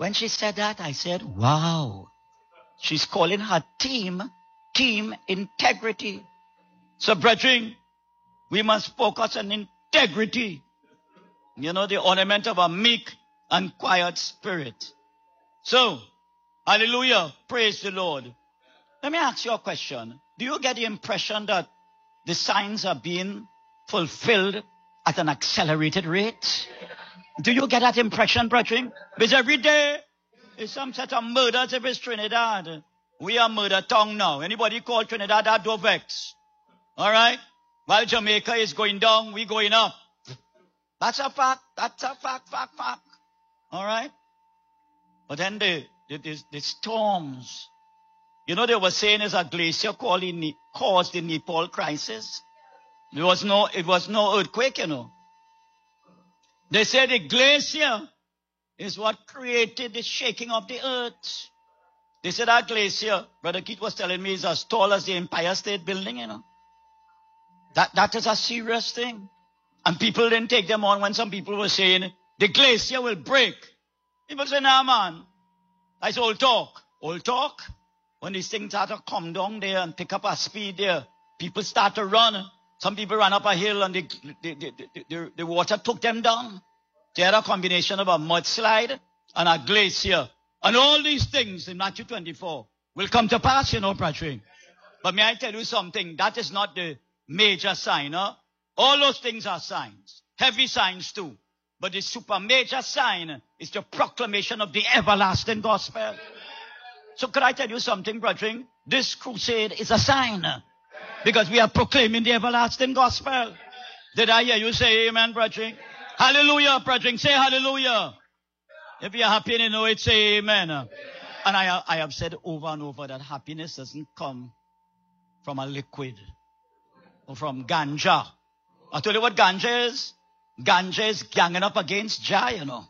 When she said that, I said, wow. She's calling her team integrity. So, brethren, we must focus on integrity. You know, the ornament of a meek and quiet spirit. So, hallelujah, praise the Lord. Let me ask you a question. Do you get the impression that the signs are being fulfilled at an accelerated rate? Do you get that impression, brethren? Because every day is some sort of murder if it's Trinidad. We are murder tongue now. Anybody call Trinidad that, don't vex. All right? While Jamaica is going down, we going up. That's a fact. That's a fact. All right? But then the storms. You know, they were saying it's a glacier caused the Nepal crisis. It was no earthquake, you know. They say the glacier is what created the shaking of the earth. They said that glacier, Brother Keith was telling me, is as tall as the Empire State Building, you know. That is a serious thing. And people didn't take them on when some people were saying, the glacier will break. People say, nah, man. That's old talk. Old talk? When these things start to come down there and pick up a speed there, people start to run. Some people ran up a hill and the water took them down. They had a combination of a mudslide and a glacier. And all these things in Matthew 24 will come to pass, you know, brethren. But may I tell you something? That is not the major sign, huh? All those things are signs. Heavy signs too. But the super major sign is the proclamation of the everlasting gospel. So could I tell you something, brethren? This crusade is a sign. Because we are proclaiming the everlasting gospel. Did I hear you say amen, brethren? Hallelujah, brethren. Say hallelujah. If you're happy and you know it, say amen. And I have said over and over that happiness doesn't come from a liquid or from ganja. I told you what ganja is. Ganja is ganging up against Jah, you know.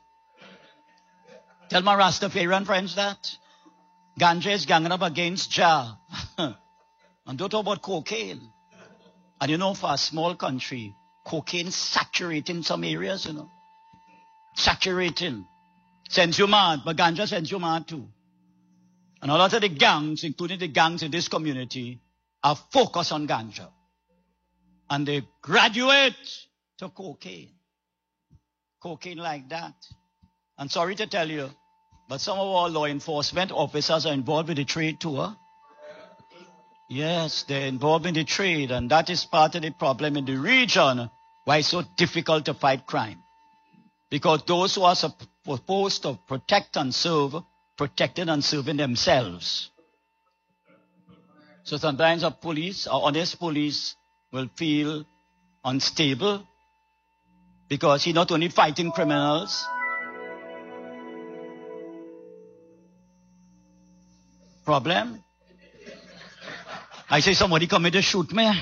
Tell my Rastafarian friends that. Ganja is ganging up against Jah. And don't talk about cocaine. And you know, for a small country, cocaine saturating some areas, you know. Saturating. Sends you mad, but ganja sends you mad too. And a lot of the gangs, including the gangs in this community, are focused on ganja. And they graduate to cocaine. Cocaine like that. I'm sorry to tell you, but some of our law enforcement officers are involved with the trade too, huh? Yes, they're involved in the trade, and that is part of the problem in the region why it's so difficult to fight crime. Because those who are supposed to protect and serve, protected and serving themselves. So sometimes a police, or honest police, will feel unstable because he's not only fighting criminals. Problem? I say somebody come in to shoot me.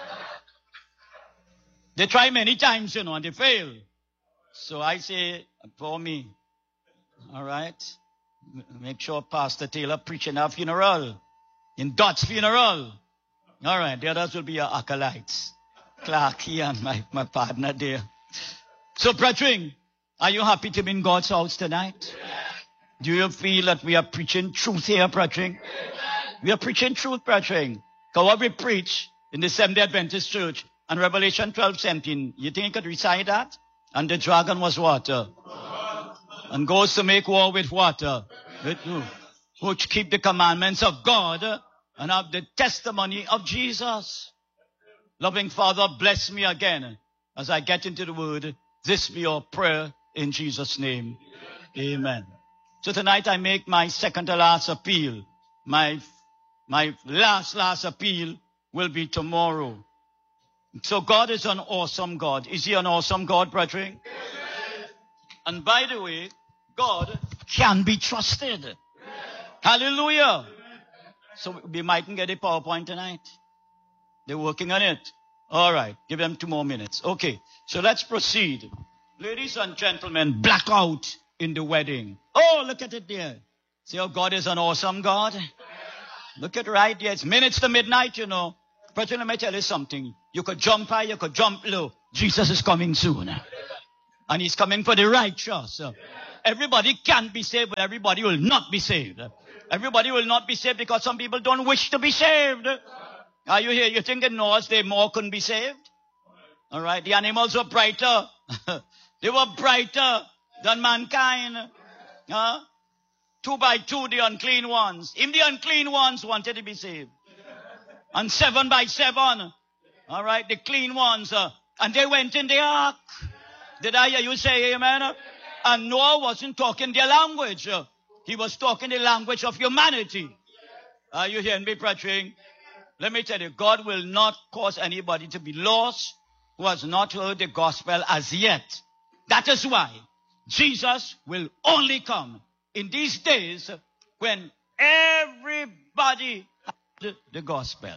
They try many times, you know, and they fail. So I say, for me, all right, make sure Pastor Taylor preaching our funeral, in Dot's funeral. All right, the others will be your acolytes. Clarky and my partner there. So, brethren, are you happy to be in God's house tonight? Do you feel that we are preaching truth here, brethren? We are preaching truth, brethren. Because what we preach in the Seventh-day Adventist Church and Revelation 12:17, you think you could recite that? And the dragon was what? And goes to make war with what? With who? Which keep the commandments of God and have the testimony of Jesus. Loving Father, bless me again as I get into the word. This be your prayer in Jesus' name. Amen. So tonight I make my second to last appeal. My last appeal will be tomorrow. So God is an awesome God. Is he an awesome God, brethren? Yes. And by the way, God can be trusted. Yes. Hallelujah. Yes. So we mightn't get a PowerPoint tonight. They're working on it. All right. Give them 2 more minutes. Okay. So let's proceed. Ladies and gentlemen, blackout in the wedding. Oh, look at it there. See how God is an awesome God? Yes. Look at right there. It's minutes to midnight, you know. Brethren, let me tell you something. You could jump high, you could jump low. Jesus is coming soon. And he's coming for the righteous. everybody can be saved, but everybody will not be saved. Everybody will not be saved because some people don't wish to be saved. Are you here? You think in Noah's day more couldn't be saved? All right. The animals were brighter. They were brighter than mankind. 2 by 2, the unclean ones. Even the unclean ones wanted to be saved. And 7 by 7. All right. The clean ones. And they went in the ark. Did I hear you say amen? And Noah wasn't talking their language. He was talking the language of humanity. Are you hearing me preaching? Let me tell you, God will not cause anybody to be lost who has not heard the gospel as yet. That is why Jesus will only come in these days when everybody has the gospel.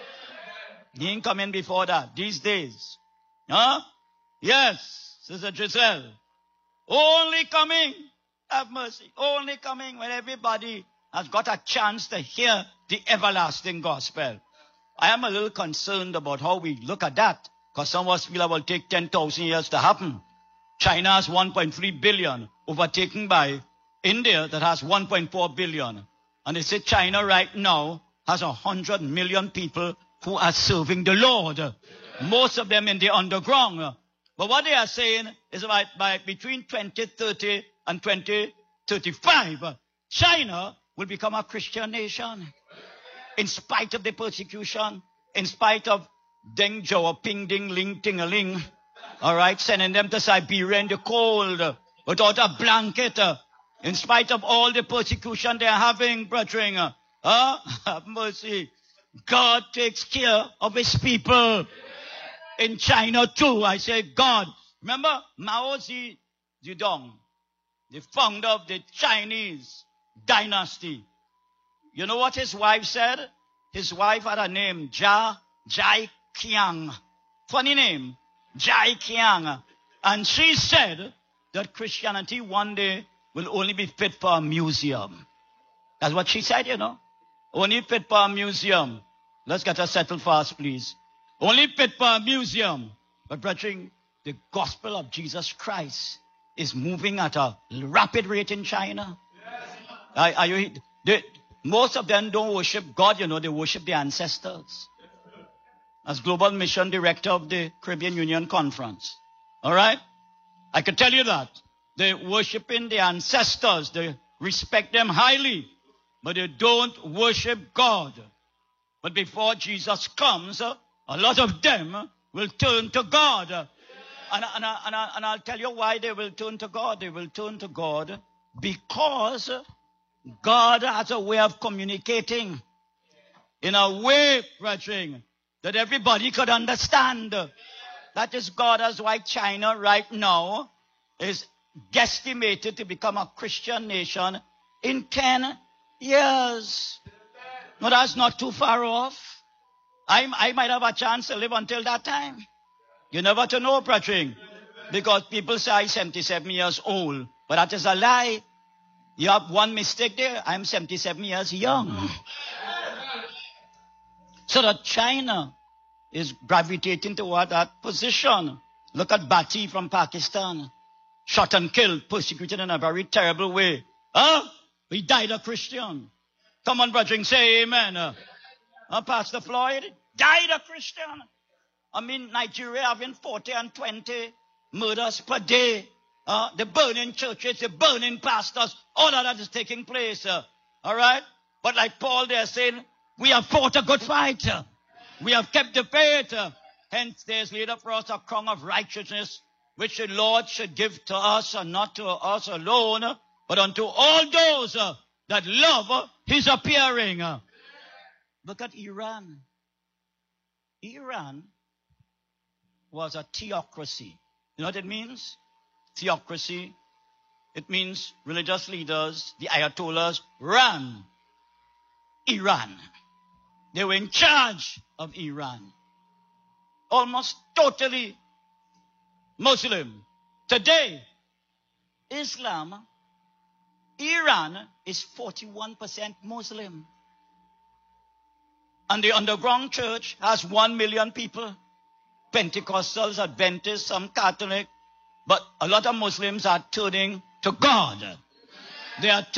He ain't coming before that. These days. Huh? Yes, Sister Giselle. Only coming. Have mercy. Only coming when everybody has got a chance to hear the everlasting gospel. I am a little concerned about how we look at that, because some of us feel it will take 10,000 years to happen. China has 1.3 billion, overtaken by India that has 1.4 billion. And they say China right now has 100 million people who are serving the Lord. Most of them in the underground. But what they are saying is by between 2030 and 2035, China will become a Christian nation. In spite of the persecution, in spite of Deng Xiaoping, Ding Ling, Ting-a-ling, all right, sending them to Siberia in the cold, without a blanket, in spite of all the persecution they're having, brethren, have mercy. God takes care of his people. In China too, I say God. Remember Mao Zedong, the founder of the Chinese dynasty. You know what his wife said? His wife had a name, Jai Qiang. Funny name, Jai Qiang. And she said that Christianity one day will only be fit for a museum. That's what she said, you know. Only fit for a museum. Let's get us settled fast, please. Only fit for a museum. But brethren, the gospel of Jesus Christ is moving at a rapid rate in China. Most of them don't worship God, you know, they worship their ancestors. As Global Mission Director of the Caribbean Union Conference. All right? I can tell you that. They're worshiping their ancestors. They respect them highly. But they don't worship God. But before Jesus comes, a lot of them will turn to God. And I'll tell you why they will turn to God. They will turn to God because God has a way of communicating in a way, brethren, that everybody could understand. That is God. That's why China right now is guesstimated to become a Christian nation in 10 years. No, that's not too far off. I might have a chance to live until that time. You never to know, brethren. Because people say I'm 77 years old. But that is a lie. You have one mistake there. I'm 77 years young. So that China is gravitating toward that position. Look at Bhatti from Pakistan. Shot and killed, persecuted in a very terrible way. He died a Christian. Come on, brethren, say amen. Pastor Floyd died a Christian. I mean, Nigeria having 40 and 20 murders per day. The burning churches, the burning pastors, all of that is taking place. All right? But like Paul, they're saying, we have fought a good fight. We have kept the faith. Hence, there's laid up for us a crown of righteousness, which the Lord should give to us, and not to us alone, but unto all those that love his appearing. Look at Iran. Iran was a theocracy. You know what it means? Theocracy. It means religious leaders, the Ayatollahs, ran Iran. They were in charge of Iran. Almost totally Muslim. Today, Islam, Iran is 41% Muslim. And the underground church has 1 million people. Pentecostals, Adventists, some Catholic. But a lot of Muslims are turning to God. They are